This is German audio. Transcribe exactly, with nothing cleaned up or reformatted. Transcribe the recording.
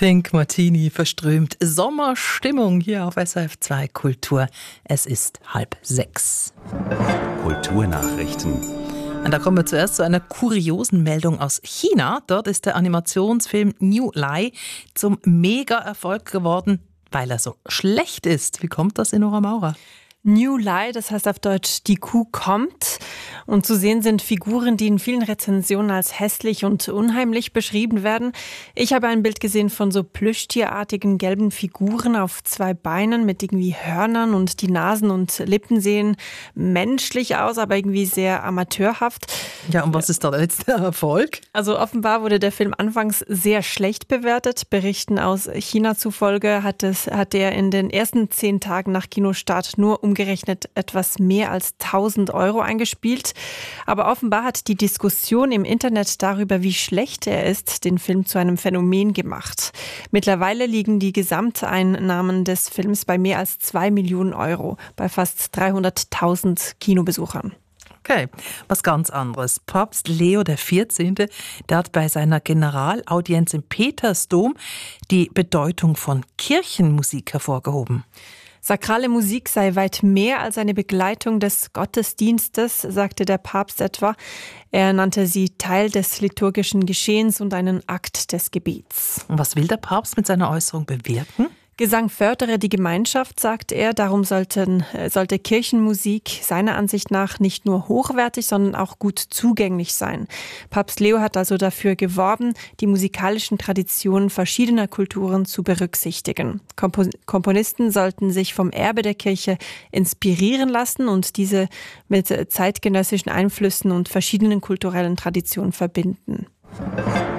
Pink Martini verströmt Sommerstimmung hier auf S R F zwei Kultur. Es ist halb sechs. Kulturnachrichten. Und da kommen wir zuerst zu einer kuriosen Meldung aus China. Dort ist der Animationsfilm New Lai zum Mega-Erfolg geworden, weil er so schlecht ist. Wie kommt das, Inora Maurer? New Lai, das heißt auf Deutsch die Kuh kommt. Und zu sehen sind Figuren, die in vielen Rezensionen als hässlich und unheimlich beschrieben werden. Ich habe ein Bild gesehen von so plüschtierartigen gelben Figuren auf zwei Beinen mit irgendwie Hörnern und die Nasen und Lippen sehen menschlich aus, aber irgendwie sehr amateurhaft. Ja, und was ist da jetzt der Erfolg? Also offenbar wurde der Film anfangs sehr schlecht bewertet. Berichten aus China zufolge hat, es, hat er in den ersten zehn Tagen nach Kinostart nur umgerechnet etwas mehr als tausend Euro eingespielt. Aber offenbar hat die Diskussion im Internet darüber, wie schlecht er ist, den Film zu einem Phänomen gemacht. Mittlerweile liegen die Gesamteinnahmen des Films bei mehr als zwei Millionen Euro, bei fast dreihunderttausend Kinobesuchern. Okay, was ganz anderes. Papst Leo der vierzehnte. Der hat bei seiner Generalaudienz im Petersdom die Bedeutung von Kirchenmusik hervorgehoben. Sakrale Musik sei weit mehr als eine Begleitung des Gottesdienstes, sagte der Papst etwa. Er nannte sie Teil des liturgischen Geschehens und einen Akt des Gebets. Und was will der Papst mit seiner Äußerung bewirken? Gesang fördere die Gemeinschaft, sagt er. Darum sollten, sollte Kirchenmusik seiner Ansicht nach nicht nur hochwertig, sondern auch gut zugänglich sein. Papst Leo hat also dafür geworben, die musikalischen Traditionen verschiedener Kulturen zu berücksichtigen. Kompo- Komponisten sollten sich vom Erbe der Kirche inspirieren lassen und diese mit zeitgenössischen Einflüssen und verschiedenen kulturellen Traditionen verbinden.